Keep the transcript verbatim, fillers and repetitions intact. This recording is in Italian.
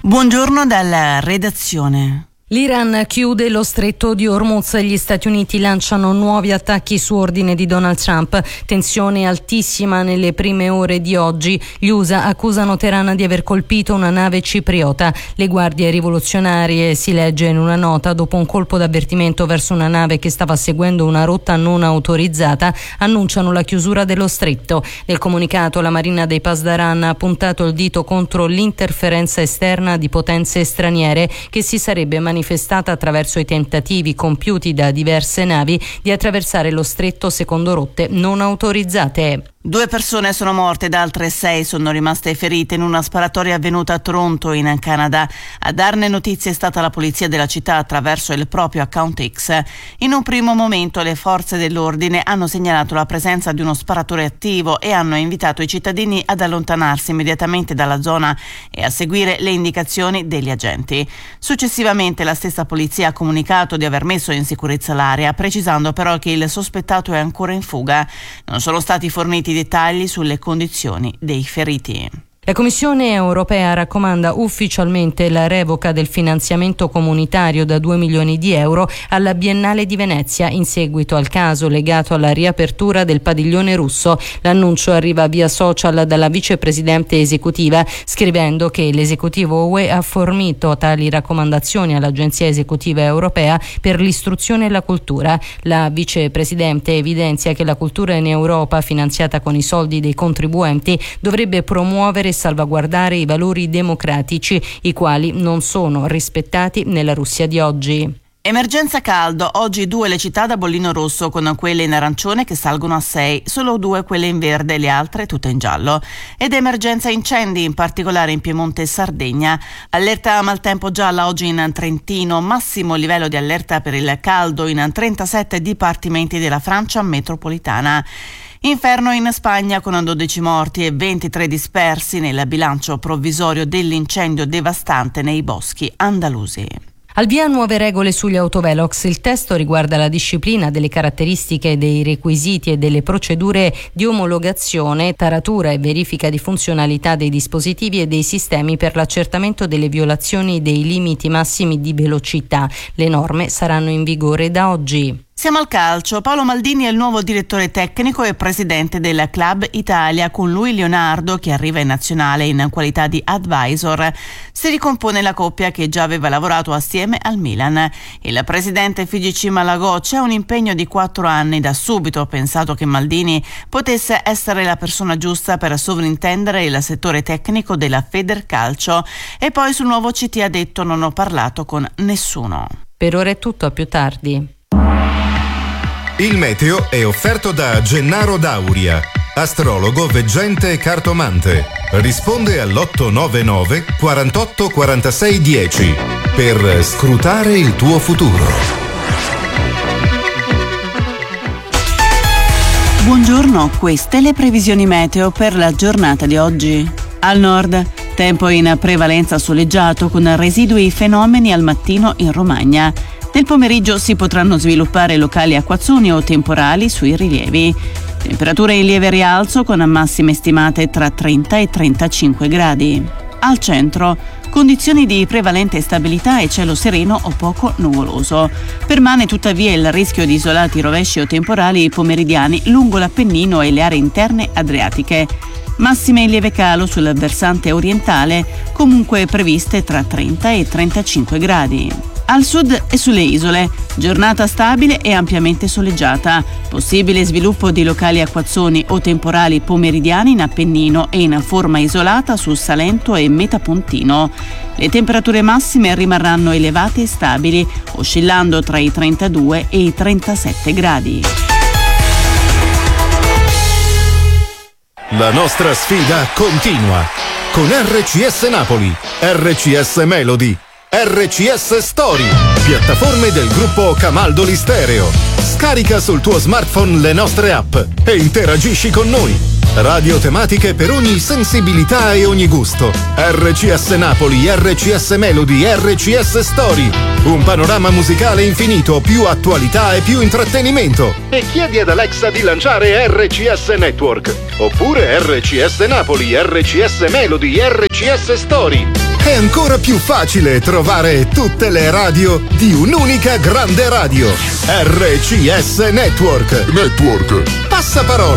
Buongiorno dalla redazione. L'Iran chiude lo stretto di Hormuz, gli Stati Uniti lanciano nuovi attacchi su ordine di Donald Trump, tensione altissima nelle prime ore di oggi, gli U S A accusano Teheran di aver colpito una nave cipriota, le guardie rivoluzionarie, si legge in una nota, dopo un colpo d'avvertimento verso una nave che stava seguendo una rotta non autorizzata, annunciano la chiusura dello stretto. Nel comunicato la Marina dei Pasdaran ha puntato il dito contro l'interferenza esterna di potenze straniere che si sarebbe manifestata manifestata attraverso i tentativi compiuti da diverse navi di attraversare lo stretto secondo rotte non autorizzate. Due persone sono morte ed altre sei sono rimaste ferite in una sparatoria avvenuta a Toronto, in Canada. A darne notizie è stata la polizia della città attraverso il proprio account X. In un primo momento le forze dell'ordine hanno segnalato la presenza di uno sparatore attivo e hanno invitato i cittadini ad allontanarsi immediatamente dalla zona e a seguire le indicazioni degli agenti. Successivamente la stessa polizia ha comunicato di aver messo in sicurezza l'area, precisando però che il sospettato è ancora in fuga. Non sono stati forniti dettagli sulle condizioni dei feriti. La Commissione europea raccomanda ufficialmente la revoca del finanziamento comunitario da due milioni di euro alla Biennale di Venezia in seguito al caso legato alla riapertura del padiglione russo. L'annuncio arriva via social dalla vicepresidente esecutiva, scrivendo che l'esecutivo U E ha fornito tali raccomandazioni all'Agenzia Esecutiva Europea per l'istruzione e la cultura. La vicepresidente evidenzia che la cultura in Europa, finanziata con i soldi dei contribuenti, dovrebbe promuovere salvaguardare i valori democratici, i quali non sono rispettati nella Russia di oggi. Emergenza caldo, oggi due le città da bollino rosso con quelle in arancione che salgono a sei, solo due quelle in verde, le altre tutte in giallo. Ed emergenza incendi, in particolare in Piemonte e Sardegna. Allerta maltempo gialla oggi in Trentino, massimo livello di allerta per il caldo in trentasette dipartimenti della Francia metropolitana. Inferno in Spagna con dodici morti e ventitré dispersi nel bilancio provvisorio dell'incendio devastante nei boschi andalusi. Al via nuove regole sugli autovelox. Il testo riguarda la disciplina delle caratteristiche, dei requisiti e delle procedure di omologazione, taratura e verifica di funzionalità dei dispositivi e dei sistemi per l'accertamento delle violazioni dei limiti massimi di velocità. Le norme saranno in vigore da oggi. Siamo al calcio. Paolo Maldini è il nuovo direttore tecnico e presidente del Club Italia, con lui Leonardo, che arriva in nazionale in qualità di advisor. Si ricompone la coppia che già aveva lavorato assieme al Milan. Il presidente F I G C Malagò: c'è un impegno di quattro anni. Da subito ho pensato che Maldini potesse essere la persona giusta per sovrintendere il settore tecnico della Federcalcio. E poi sul nuovo C T ha detto: non ho parlato con nessuno. Per ora è tutto, a più tardi. Il meteo è offerto da Gennaro Dauria, astrologo, veggente e cartomante. Risponde all'otto nove nove quarantotto quarantasei dieci per scrutare il tuo futuro. Buongiorno, queste le previsioni meteo per la giornata di oggi. Al nord, tempo in prevalenza soleggiato con residui fenomeni al mattino in Romagna. Nel pomeriggio si potranno sviluppare locali acquazzoni o temporali sui rilievi. Temperature in lieve rialzo con massime stimate tra trenta e trentacinque gradi. Al centro, condizioni di prevalente stabilità e cielo sereno o poco nuvoloso. Permane tuttavia il rischio di isolati rovesci o temporali pomeridiani lungo l'Appennino e le aree interne adriatiche. Massime in lieve calo sul versante orientale, comunque previste tra trenta e trentacinque gradi. Al sud e sulle isole, giornata stabile e ampiamente soleggiata. Possibile sviluppo di locali acquazzoni o temporali pomeridiani in Appennino e in forma isolata su Salento e Metapontino. Le temperature massime rimarranno elevate e stabili, oscillando tra i trentadue e i trentasette gradi. La nostra sfida continua con R C S Napoli, R C S Melody, R C S Story, piattaforme del gruppo Camaldoli Stereo. Scarica sul tuo smartphone le nostre app e interagisci con noi. Radio tematiche per ogni sensibilità e ogni gusto. R C S Napoli, R C S Melody, R C S Story. Un panorama musicale infinito, più attualità e più intrattenimento. E chiedi ad Alexa di lanciare R C S Network. Oppure R C S Napoli, R C S Melody, R C S Story. è ancora più facile trovare tutte le radio di un'unica grande radio. R C S Network. Network. Passaparola.